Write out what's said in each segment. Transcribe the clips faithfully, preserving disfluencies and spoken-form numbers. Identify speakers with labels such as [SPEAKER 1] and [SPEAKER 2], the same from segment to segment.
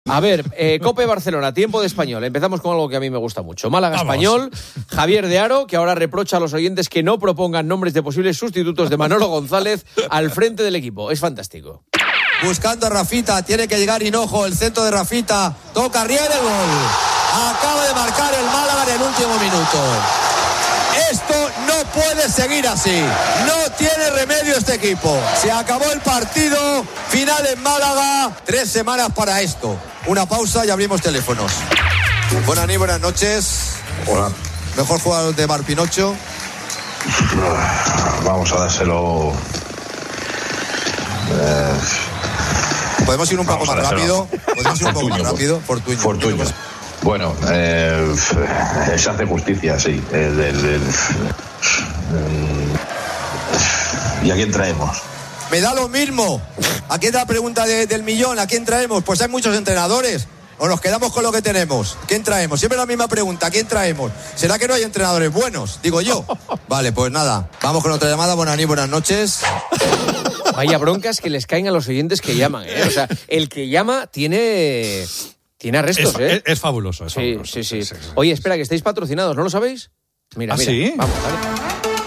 [SPEAKER 1] A ver, eh, Cope Barcelona, tiempo de Español. Empezamos con algo que a mí me gusta mucho. Málaga Vamos. Español, Javier de Haro, que ahora reprocha a los oyentes que no propongan nombres de posibles sustitutos de Manolo González al frente del equipo. Es fantástico.
[SPEAKER 2] Buscando a Rafita, tiene que llegar Hinojo, el centro de Rafita, toca Riera, el gol. Acaba de marcar el Málaga en el último minuto. Esto no puede seguir así. No tiene remedio este equipo. Se acabó el partido. Final en Málaga. Tres semanas para esto. Una pausa y abrimos teléfonos. Buenas noches, buenas noches.
[SPEAKER 3] Hola.
[SPEAKER 2] Mejor jugador de Mar Pinocho.
[SPEAKER 3] Vamos a dárselo. Eh...
[SPEAKER 2] Podemos ir un poco más rápido. Podemos ir un poco más rápido. Fortuño.
[SPEAKER 3] Fortuño. Bueno, eh, se hace justicia, sí. El, el, el, el, ¿Y a quién traemos?
[SPEAKER 2] Me da lo mismo. Aquí es la pregunta de, del millón. ¿A quién traemos? Pues hay muchos entrenadores. O nos quedamos con lo que tenemos. ¿Quién traemos? Siempre la misma pregunta. ¿A quién traemos? ¿Será que no hay entrenadores buenos? Digo yo. Vale, pues nada. Vamos con otra llamada. Buenas, buenas noches.
[SPEAKER 1] Vaya broncas que les caen a los oyentes que llaman, ¿eh? O sea, el que llama tiene... Tiene arrestos,
[SPEAKER 4] es,
[SPEAKER 1] ¿eh?
[SPEAKER 4] Es, es fabuloso, es
[SPEAKER 1] sí,
[SPEAKER 4] fabuloso.
[SPEAKER 1] Sí, sí,
[SPEAKER 4] sí, sí.
[SPEAKER 1] Oye, espera, que estáis patrocinados, ¿no lo sabéis? Mira,
[SPEAKER 4] ¿Ah,
[SPEAKER 1] mira.
[SPEAKER 4] sí?
[SPEAKER 1] Vamos, dale.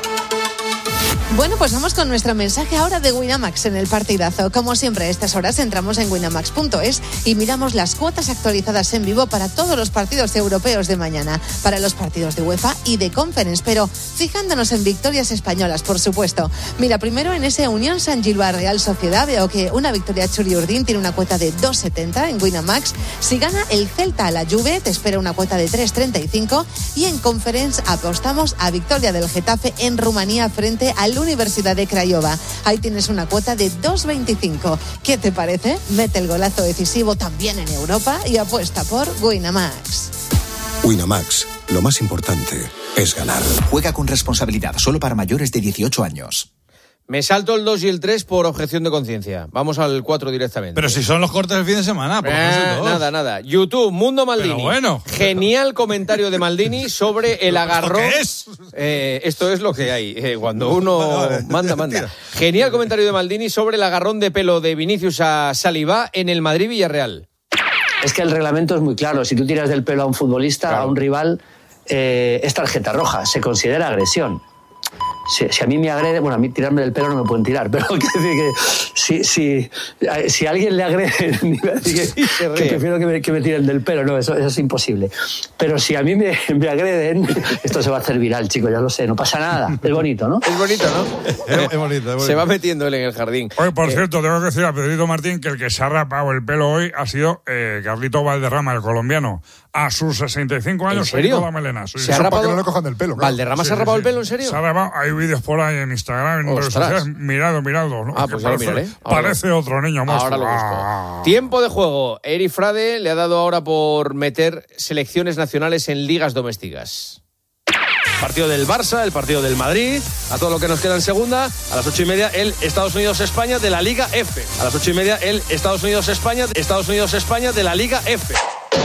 [SPEAKER 5] Bueno, pues vamos con nuestro mensaje ahora de Winamax en el partidazo. Como siempre, a estas horas entramos en winamax punto es y miramos las cuotas actualizadas en vivo para todos los partidos europeos de mañana, para los partidos de UEFA y de Conference, pero fijándonos en victorias españolas, por supuesto. Mira, primero en ese Unión San Gilbert Real Sociedad veo que una victoria Churi Urdín tiene una cuota de dos setenta en Winamax. Si gana el Celta a la Juve, te espera una cuota de tres treinta y cinco y en Conference apostamos a victoria del Getafe en Rumanía frente al Universidad de Craiova. Ahí tienes una cuota de dos veinticinco. ¿Qué te parece? Mete el golazo decisivo también en Europa y apuesta por Winamax.
[SPEAKER 6] Winamax, lo más importante es ganar.
[SPEAKER 7] Juega con responsabilidad, solo para mayores de dieciocho años.
[SPEAKER 1] Me salto el dos y el tres por objeción de conciencia. Vamos al cuatro directamente.
[SPEAKER 4] Pero si son los cortes del fin de semana. Pues
[SPEAKER 1] eh, nada, nada. YouTube, Mundo Maldini.
[SPEAKER 4] Pero bueno.
[SPEAKER 1] Genial comentario de Maldini sobre el agarrón.
[SPEAKER 4] ¿Esto qué es?
[SPEAKER 1] Eh, esto es lo que hay. Eh, cuando uno manda, manda. Genial comentario de Maldini sobre el agarrón de pelo de Vinicius a Saliba en el Madrid-Villarreal.
[SPEAKER 8] Es que el reglamento es muy claro. Si tú tiras del pelo a un futbolista, claro, a un rival, eh, es tarjeta roja. Se considera agresión. Si, si a mí me agrede, bueno, a mí tirarme del pelo no me pueden tirar, pero quiero decir que si, si, si a alguien le agrede, que, que prefiero que me, que me tiren del pelo, no, eso, eso es imposible. Pero si a mí me, me agreden, esto se va a hacer viral, chicos, ya lo sé, no pasa nada. Es bonito, ¿no?
[SPEAKER 1] Es bonito, ¿no?
[SPEAKER 4] es, es, bonito, es bonito.
[SPEAKER 1] Se va metiendo él en el jardín.
[SPEAKER 9] Oye, por
[SPEAKER 1] eh,
[SPEAKER 9] cierto, tengo que decir a Pedrito Martín que el que se ha rapado el pelo hoy ha sido eh, Carlito Valderrama, el colombiano. A sus sesenta y cinco años
[SPEAKER 1] se ha quitado
[SPEAKER 9] la melena. Sí,
[SPEAKER 1] ¿Se ha rapado?
[SPEAKER 10] Para que no le cojan del pelo. Claro.
[SPEAKER 1] ¿Valderrama
[SPEAKER 9] sí,
[SPEAKER 1] se ha rapado
[SPEAKER 9] sí,
[SPEAKER 1] el pelo, en serio?
[SPEAKER 9] Se ha rapado, hay vídeos por ahí en Instagram, en redes sociales. Mirado, mirado. ¿no?
[SPEAKER 1] Ah, pues ya lo miraré.
[SPEAKER 9] Ahora parece lo, otro niño más.
[SPEAKER 1] Ahora lo busco. Ah. Tiempo de juego. Eri Frade le ha dado ahora por meter selecciones nacionales en ligas domésticas.
[SPEAKER 11] Partido del Barça, el partido del Madrid, a todo lo que nos queda en segunda. A las ocho y media el Estados Unidos-España de la Liga F. A las ocho y media el Estados Unidos-España, Estados Unidos-España de la Liga F.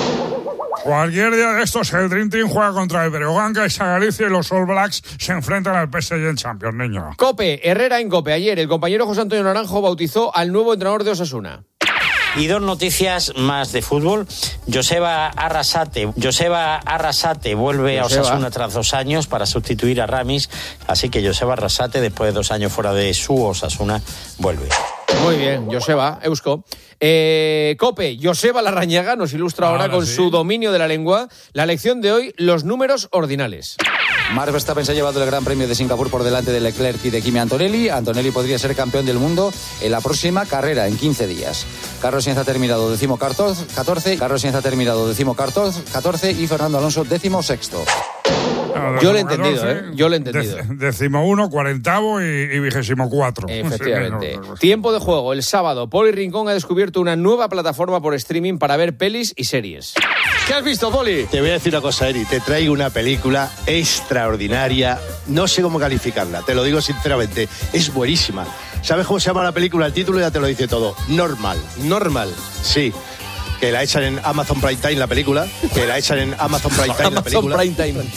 [SPEAKER 9] Cualquier día de estos el Dream Team juega contra el Breogán, Caixa Galicia y los All Blacks se enfrentan al P S G en Champions, niño.
[SPEAKER 1] Cope, Herrera en Cope. Ayer el compañero José Antonio Naranjo bautizó al nuevo entrenador de Osasuna.
[SPEAKER 12] Y dos noticias más de fútbol. Joseba Arrasate, Joseba Arrasate vuelve Joseba. a Osasuna tras dos años para sustituir a Ramis. Así que Joseba Arrasate, después de dos años fuera de su Osasuna, vuelve.
[SPEAKER 1] Muy bien, Joseba, Eusko. Eh, Cope, Joseba Larrañaga nos ilustra ahora, ahora con sí. su dominio de la lengua. La lección de hoy, los números ordinales.
[SPEAKER 13] Max Verstappen se ha llevado el Gran Premio de Singapur por delante de Leclerc y de Kimi Antonelli. Antonelli podría ser campeón del mundo en la próxima carrera, en quince días. Carlos Sainz ha terminado décimo catorce, Carlos Sainz ha terminado décimo catorce y Fernando Alonso décimo sexto.
[SPEAKER 9] No,
[SPEAKER 1] Yo lo he entendido, ¿eh? Yo lo he entendido.
[SPEAKER 9] Décimo uno, cuarentavo y, y vigésimo cuatro.
[SPEAKER 1] Efectivamente. Sí, no, no, no. Tiempo de juego. El sábado, Poli Rincón ha descubierto una nueva plataforma por streaming para ver pelis y series.
[SPEAKER 11] ¿Qué has visto, Poli?
[SPEAKER 14] Te voy a decir una cosa, Eri. Te traigo una película extraordinaria. No sé cómo calificarla, te lo digo sinceramente. Es buenísima. ¿Sabes cómo se llama la película? El título ya te lo dice todo. Normal.
[SPEAKER 11] Normal.
[SPEAKER 14] Sí. Que la echan en Amazon Prime Time, la película. Que la echan en Amazon Prime Time, la película.
[SPEAKER 1] Amazon Prime Time.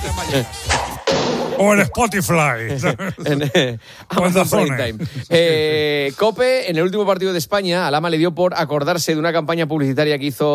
[SPEAKER 9] O en Spotify.
[SPEAKER 1] en eh, Amazon Prime Time. Eh, Cope, en el último partido de España, a Lama le dio por acordarse de una campaña publicitaria que hizo